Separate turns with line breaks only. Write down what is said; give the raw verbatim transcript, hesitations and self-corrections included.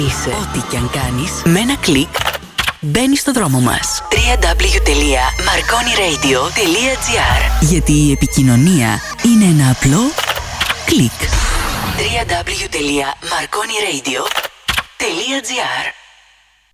Είσαι. Ό,τι κι αν κάνεις, με ένα κλικ μπαίνεις στο δρόμο μας. double-u double-u double-u τελεία marconi radio τελεία gr. Γιατί η επικοινωνία είναι ένα απλό κλικ. double-u double-u double-u τελεία marconi radio τελεία gr.